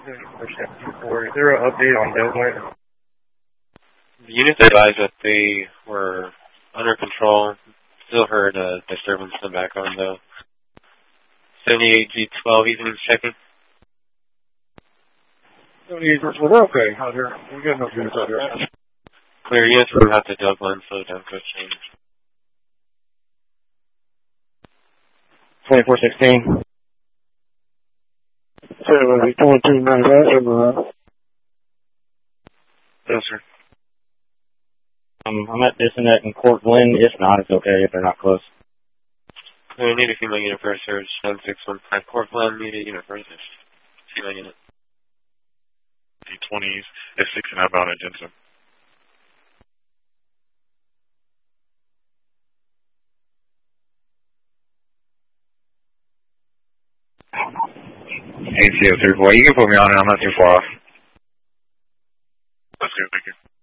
Is there an update on Delaware? The units advised that they were under control. Still heard a disturbance in the background, though. 78G12 evening checking. 78, we're okay out here. We got no units out here. Clear units from out to Delta and slow down coach change. 2416. 2295. Yes, sir. I'm at Bissonnet and Court Glen. If not, it's okay if they're not close. We need a female unit for a surge. 7615 Court Glen, need a unit for a surge. Female unit. D20s, F6 and outbound at Jensen. ACO 34, you can put me on it, I'm not too far off. That's good, thank you.